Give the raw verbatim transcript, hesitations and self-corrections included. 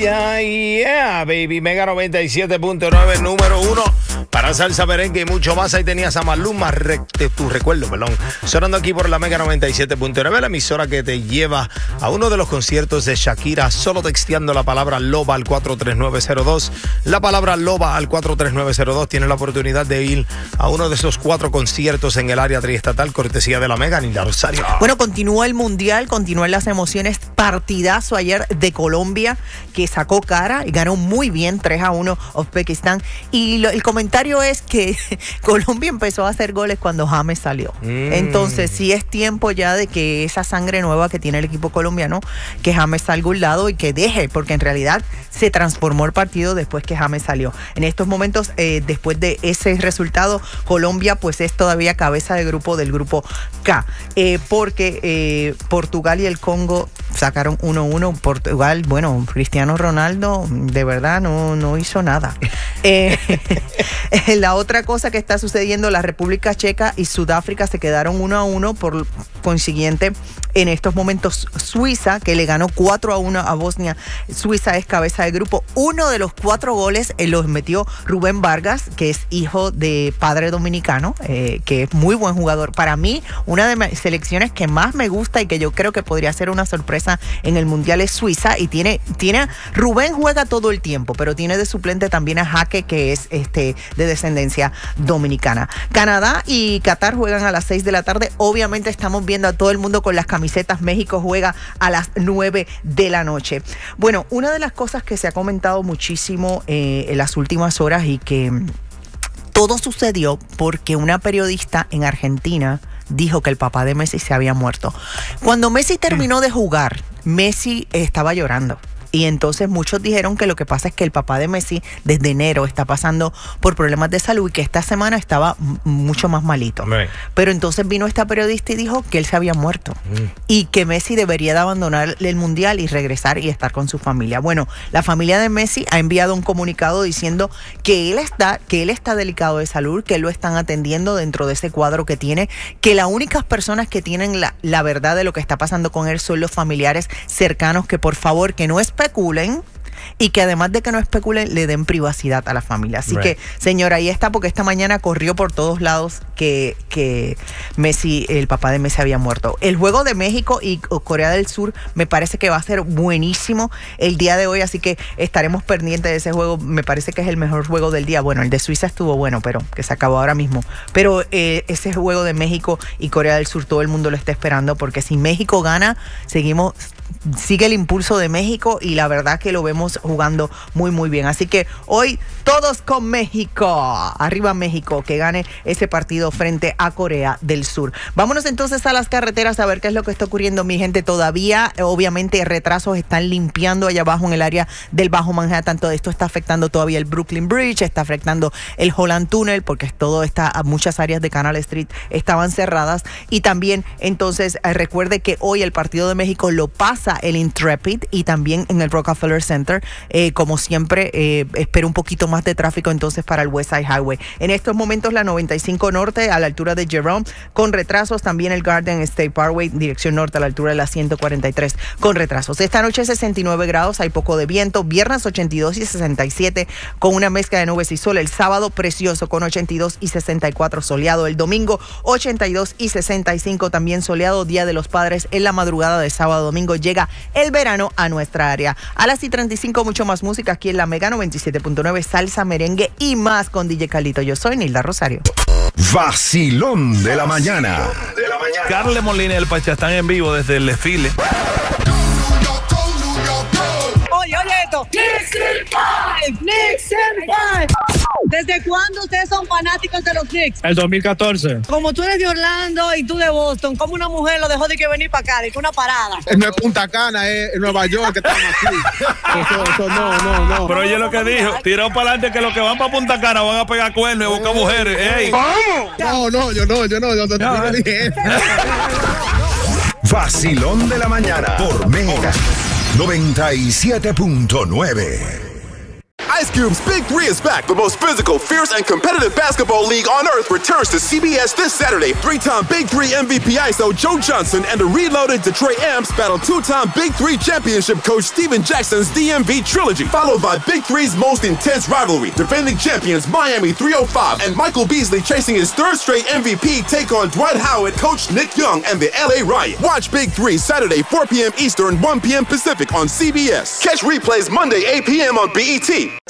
yeah, yeah, baby. Mega noventa y siete punto nueve, número uno para salsa, merengue y mucho más. Ahí tenías a Maluma, re, de tu recuerdo, perdón. Sonando aquí por la Mega noventa y siete punto nueve, la emisora que te lleva a uno de los conciertos de Shakira, solo texteando la palabra loba al cuatro tres nueve cero dos. La palabra loba al cuatro tres nueve cero dos. Tienes la oportunidad de ir a uno de esos cuatro conciertos en el área triestatal, cortesía de la Mega, Nilda Rosario. Bueno, continúa el Mundial, continúan las emociones. Partidazo ayer de Colombia, que sacó cara y ganó muy bien tres a uno Uzbekistán. Y lo, el comentario es que Colombia empezó a hacer goles cuando James salió. Mm. Entonces, sí es tiempo ya de que esa sangre nueva que tiene el equipo colombiano, que James salga a un lado y que deje, porque en realidad se transformó el partido después que James salió. En estos momentos, eh, después de ese resultado, Colombia pues es todavía cabeza de grupo del grupo K, eh, porque eh, Portugal y el Congo sacaron uno uno. Portugal, bueno, Cristiano Ronaldo de verdad no, no hizo nada. Eh, la otra cosa que está sucediendo, la República Checa y Sudáfrica se quedaron uno a uno. Por consiguiente, en estos momentos Suiza, que le ganó cuatro a uno a Bosnia. Suiza es cabeza de grupo. Uno de los cuatro goles eh, los metió Rubén Vargas, que es hijo de padre dominicano, eh, que es muy buen jugador. Para mí, una de mis selecciones que más me gusta y que yo creo que podría ser una sorpresa en el Mundial es Suiza. Y tiene, tiene Rubén juega todo el tiempo, pero tiene de suplente también a Jaque, que es este de descendencia dominicana. Canadá y Qatar juegan a las seis de la tarde. Obviamente estamos viendo a todo el mundo con las camisetas. México juega a las nueve de la noche. Bueno, una de las cosas que se ha comentado muchísimo eh, en las últimas horas y que todo sucedió porque una periodista en Argentina dijo que el papá de Messi se había muerto. Cuando Messi terminó de jugar, Messi estaba llorando. Y entonces muchos dijeron que lo que pasa es que el papá de Messi desde enero está pasando por problemas de salud y que esta semana estaba m- mucho más malito. Right. Pero entonces vino esta periodista y dijo que él se había muerto mm. y que Messi debería de abandonar el Mundial y regresar y estar con su familia. Bueno, la familia de Messi ha enviado un comunicado diciendo que él está, que él está delicado de salud, que lo están atendiendo dentro de ese cuadro que tiene, que las únicas personas que tienen la, la verdad de lo que está pasando con él son los familiares cercanos, que por favor que no especulen y que además de que no especulen, le den privacidad a la familia. Así right. que, señora, ahí está, porque esta mañana corrió por todos lados que, que Messi, el papá de Messi había muerto. El juego de México y Corea del Sur me parece que va a ser buenísimo el día de hoy, así que estaremos pendientes de ese juego. Me parece que es el mejor juego del día. Bueno, el de Suiza estuvo bueno, pero que se acabó ahora mismo. Pero eh, ese juego de México y Corea del Sur, todo el mundo lo está esperando, porque si México gana, seguimos... sigue el impulso de México y la verdad que lo vemos jugando muy muy bien. Así que hoy todos con México. Arriba México, que gane ese partido frente a Corea del Sur. Vámonos entonces a las carreteras a ver qué es lo que está ocurriendo, mi gente. Todavía obviamente retrasos están limpiando allá abajo en el área del Bajo Manhattan. Todo esto está afectando todavía el Brooklyn Bridge, está afectando el Holland Tunnel, porque todo está, muchas áreas de Canal Street estaban cerradas. Y también entonces eh, recuerde que hoy el partido de México lo pasa el Intrepid y también en el Rockefeller Center. Eh, como siempre, eh, espero un poquito más de tráfico entonces para el West Side Highway. En estos momentos la noventa y cinco Norte a la altura de Jerome con retrasos. También el Garden State Parkway dirección norte a la altura de la ciento cuarenta y tres con retrasos. Esta noche sesenta y nueve grados, hay poco de viento. Viernes ochenta y dos y sesenta y siete con una mezcla de nubes y sol. El sábado precioso con ochenta y dos y sesenta y cuatro soleado. El domingo ochenta y dos y sesenta y cinco también soleado. Día de los Padres en la madrugada de sábado a domingo. Llega el verano a nuestra área. A las y treinta y cinco, mucho más música aquí en la Mega noventa y siete punto nueve, salsa, merengue y más con D J Carlito. Yo soy Nilda Rosario. Vacilón de la mañana. De la mañana. Carle Molina y el Pacha están en vivo desde el desfile. Oye, oye esto. Knicks Five, Knicks Five. ¿Desde cuándo ustedes son fanáticos de los Knicks? El dos mil catorce. Como tú eres de Orlando y tú de Boston, ¿cómo una mujer lo dejó de que venir para acá, de que una parada? No es Punta Cana, es Nueva York que estamos aquí. Eso, eso, no, no, no. Pero oye lo que dijo, tiró para adelante que los que van para Punta Cana van a pegar cuernos y buscar mujeres. Ey. ¿Cómo? No, no, yo no, yo no, yo no, no, no dije eso. Vacilón de la mañana por Mega noventa y siete punto nueve. Ice Cube's Big Three is back. The most physical, fierce, and competitive basketball league on earth returns to C B S this Saturday. Three-time Big Three M V P I S O Joe Johnson and the reloaded Detroit Amps battle two-time Big Three championship coach Steven Jackson's D M V trilogy, followed by Big Three's most intense rivalry. Defending champions Miami three oh five and Michael Beasley chasing his third straight M V P take on Dwight Howard, Coach Nick Young, and the L A Riot. Watch Big Three Saturday, four p.m. Eastern, one p.m. Pacific on C B S. Catch replays Monday, eight p.m. on B E T.